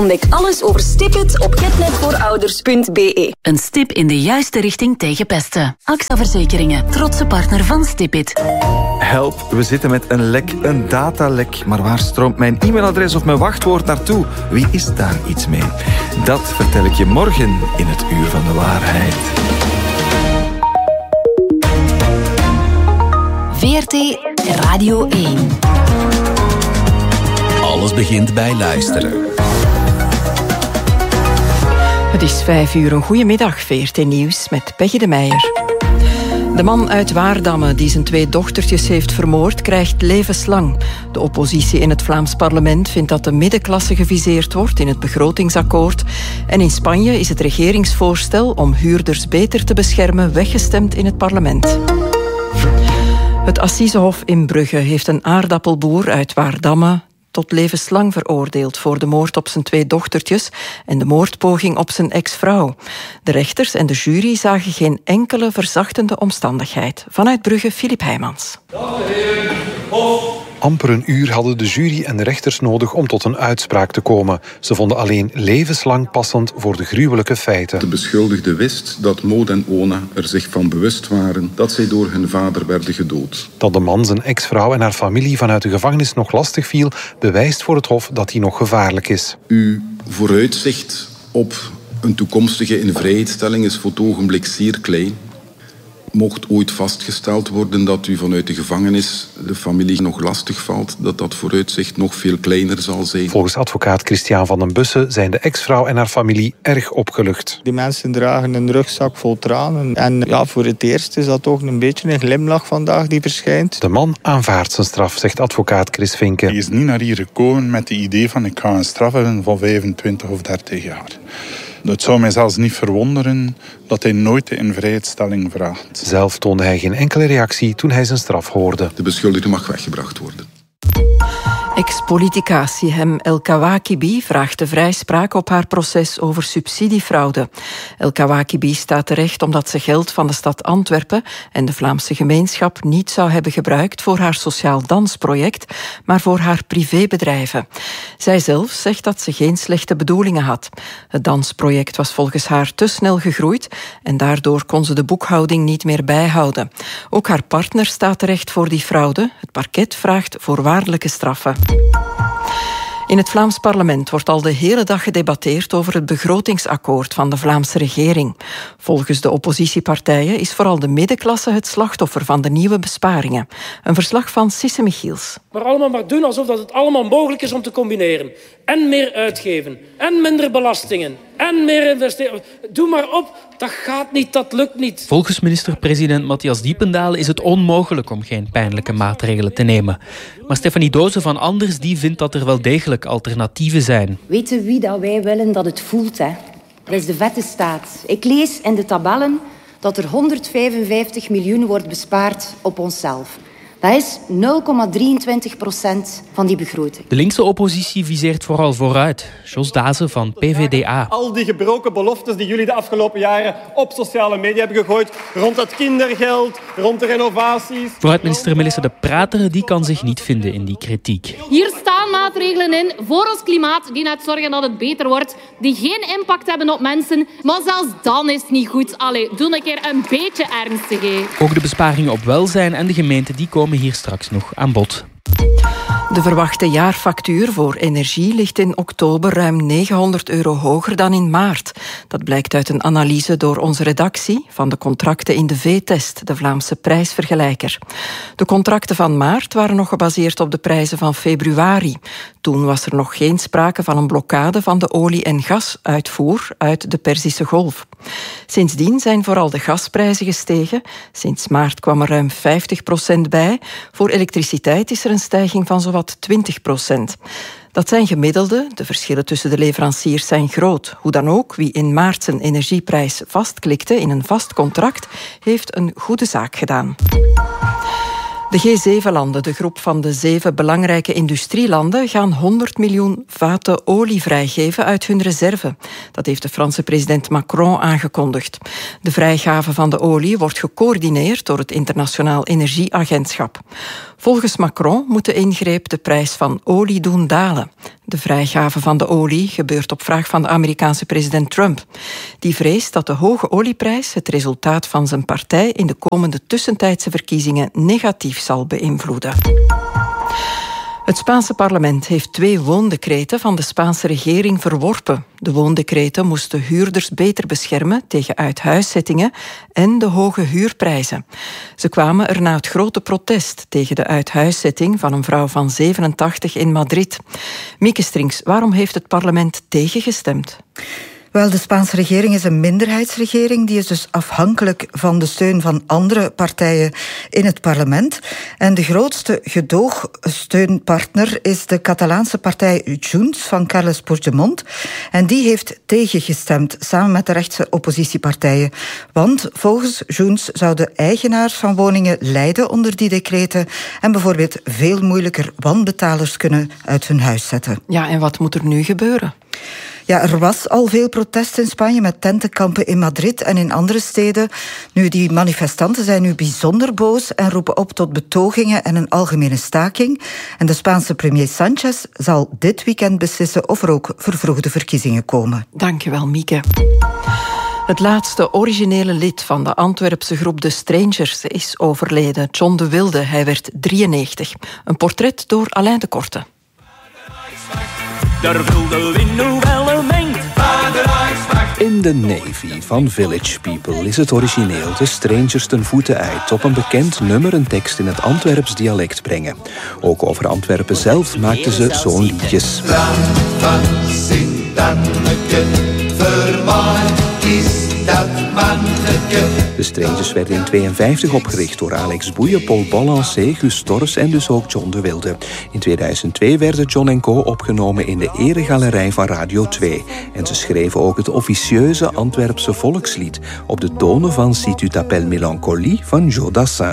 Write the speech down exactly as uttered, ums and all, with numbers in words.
Ontdek alles over StipIt op getnetvoorouders punt b e. Een stip in de juiste richting tegen pesten. A X A Verzekeringen, trotse partner van StipIt. Help, we zitten met een lek, een datalek. Maar waar stroomt mijn e-mailadres of mijn wachtwoord naartoe? Wie is daar iets mee? Dat vertel ik je morgen in het Uur van de Waarheid. V R T Radio één. Alles begint bij luisteren. Het is vijf uur, een goedemiddag, V R T Nieuws met Peggy de Meijer. De man uit Waardamme die zijn twee dochtertjes heeft vermoord, krijgt levenslang. De oppositie in het Vlaams parlement vindt dat de middenklasse geviseerd wordt in het begrotingsakkoord. En in Spanje is het regeringsvoorstel om huurders beter te beschermen weggestemd in het parlement. Het Assisehof in Brugge heeft een aardappelboer uit Waardamme tot levenslang veroordeeld voor de moord op zijn twee dochtertjes en de moordpoging op zijn ex-vrouw. De rechters en de jury zagen geen enkele verzachtende omstandigheid. Vanuit Brugge, Filip Heijmans. Amper een uur hadden de jury en de rechters nodig om tot een uitspraak te komen. Ze vonden alleen levenslang passend voor de gruwelijke feiten. De beschuldigde wist dat Maud en Ona er zich van bewust waren dat zij door hun vader werden gedood. Dat de man zijn ex-vrouw en haar familie vanuit de gevangenis nog lastig viel, bewijst voor het Hof dat hij nog gevaarlijk is. Uw vooruitzicht op een toekomstige invrijheidstelling is voor het ogenblik zeer klein. Mocht ooit vastgesteld worden dat u vanuit de gevangenis de familie nog lastig valt, dat dat vooruitzicht nog veel kleiner zal zijn. Volgens advocaat Christian van den Bussen zijn de ex-vrouw en haar familie erg opgelucht. Die mensen dragen een rugzak vol tranen. En ja, voor het eerst is dat toch een beetje een glimlach vandaag die verschijnt. De man aanvaardt zijn straf, zegt advocaat Chris Vinken. Hij is niet naar hier gekomen met het idee van ik ga een straf hebben van vijfentwintig of dertig jaar. Het zou mij zelfs niet verwonderen dat hij nooit de invrijheidstelling vraagt. Zelf toonde hij geen enkele reactie toen hij zijn straf hoorde. De beschuldigde mag weggebracht worden. Ex-politica Sihem El Kawakibi vraagt de vrijspraak op haar proces over subsidiefraude. El Kawakibi staat terecht omdat ze geld van de stad Antwerpen en de Vlaamse gemeenschap niet zou hebben gebruikt voor haar sociaal dansproject, maar voor haar privébedrijven. Zij zelf zegt dat ze geen slechte bedoelingen had. Het dansproject was volgens haar te snel gegroeid en daardoor kon ze de boekhouding niet meer bijhouden. Ook haar partner staat terecht voor die fraude. Het parket vraagt voorwaardelijke straffen. In het Vlaams parlement wordt al de hele dag gedebatteerd over het begrotingsakkoord van de Vlaamse regering. Volgens de oppositiepartijen is vooral de middenklasse het slachtoffer van de nieuwe besparingen. Een verslag van Sisse Michiels. Maar allemaal maar doen alsof dat het allemaal mogelijk is om te combineren. En meer uitgeven, en minder belastingen, en meer investeren. Doe maar op, dat gaat niet, dat lukt niet. Volgens minister-president Matthias Diependalen is het onmogelijk om geen pijnlijke maatregelen te nemen. Maar Stefanie Doze van Anders die vindt dat er wel degelijk alternatieven zijn. Weten wie dat wij willen dat het voelt, hè? Dat is de vette staat. Ik lees in de tabellen dat er honderdvijfenvijftig miljoen wordt bespaard op onszelf. Dat is nul komma drieëntwintig procent van die begroting. De linkse oppositie viseert vooral vooruit. Jos Dazen van P V D A. Al die gebroken beloftes die jullie de afgelopen jaren op sociale media hebben gegooid, rond het kindergeld, rond de renovaties. Vooruitminister Melissa De Prater die kan zich niet vinden in die kritiek. Hier staan maatregelen in voor ons klimaat die net zorgen dat het beter wordt, die geen impact hebben op mensen. Maar zelfs dan is het niet goed. Allee, doe een keer een beetje ernstig. He. Ook de besparingen op welzijn en de gemeente die komen hier straks nog aan bod. De verwachte jaarfactuur voor energie ligt in oktober ruim negenhonderd euro hoger dan in maart. Dat blijkt uit een analyse door onze redactie van de contracten in de V-test, de Vlaamse prijsvergelijker. De contracten van maart waren nog gebaseerd op de prijzen van februari. Toen was er nog geen sprake van een blokkade van de olie- en gasuitvoer uit de Perzische Golf. Sindsdien zijn vooral de gasprijzen gestegen. Sinds maart kwam er ruim vijftig procent bij. Voor elektriciteit is er een stijging van zowat twintig procent. Dat zijn gemiddelde, de verschillen tussen de leveranciers zijn groot. Hoe dan ook, wie in maart zijn energieprijs vastklikte in een vast contract, heeft een goede zaak gedaan. De G zeven landen, de groep van de zeven belangrijke industrielanden, gaan honderd miljoen vaten olie vrijgeven uit hun reserve. Dat heeft de Franse president Macron aangekondigd. De vrijgave van de olie wordt gecoördineerd door het Internationaal Energieagentschap. Volgens Macron moet de ingreep de prijs van olie doen dalen. De vrijgave van de olie gebeurt op vraag van de Amerikaanse president Trump. Die vreest dat de hoge olieprijs het resultaat van zijn partij in de komende tussentijdse verkiezingen negatief zal beïnvloeden. Het Spaanse parlement heeft twee woondecreten van de Spaanse regering verworpen. De woondecreten moesten huurders beter beschermen tegen uithuiszettingen en de hoge huurprijzen. Ze kwamen er na het grote protest tegen de uithuiszetting van een vrouw van zevenentachtig in Madrid. Mieke Strings, waarom heeft het parlement tegengestemd? Wel, de Spaanse regering is een minderheidsregering. Die is dus afhankelijk van de steun van andere partijen in het parlement. En de grootste gedoogsteunpartner is de Catalaanse partij Junts van Carles Puigdemont. En die heeft tegengestemd, samen met de rechtse oppositiepartijen. Want volgens Junts zouden eigenaars van woningen lijden onder die decreten en bijvoorbeeld veel moeilijker wanbetalers kunnen uit hun huis zetten. Ja, en wat moet er nu gebeuren? Ja, er was al veel protest in Spanje met tentenkampen in Madrid en in andere steden. Nu, die manifestanten zijn nu bijzonder boos en roepen op tot betogingen en een algemene staking. En de Spaanse premier Sánchez zal dit weekend beslissen of er ook vervroegde verkiezingen komen. Dankjewel, Mieke. Het laatste originele lid van de Antwerpse groep The Strangers is overleden, John de Wilde. Hij werd drieënnegentig. Een portret door Alain de Korte. In The Navy van Village People is het origineel De Strangers ten voeten uit op een bekend nummer een tekst in het Antwerps dialect brengen. Ook over Antwerpen zelf maakten ze zo'n liedjes. De Strangers werden in negentien tweeënvijftig opgericht door Alex Boeien, Paul Ballancé, Gus Torres en dus ook John de Wilde. In tweeduizend twee werden John en Co opgenomen in de eregalerij van Radio twee. En ze schreven ook het officieuze Antwerpse volkslied op de tonen van Si tu t'appelles Mélancolie van Joe Dassin.